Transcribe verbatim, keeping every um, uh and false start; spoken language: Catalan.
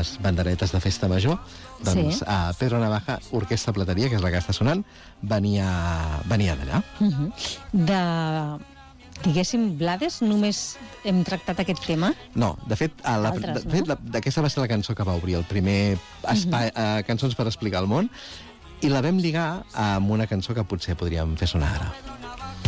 les banderetes de festa major, doncs Sí. a Pedro Navaja, Orquestra Plateria, que és la que està sonant, venia, venia d'allà. Uh -huh. De, diguéssim, Blades, només hem tractat aquest tema? No, de fet, a la, Altres, de fet no? la, aquesta va ser la cançó que va obrir el primer espai, uh -huh. uh, Cançons per explicar el món, i la vam lligar amb una cançó que potser podríem fer sonar ara.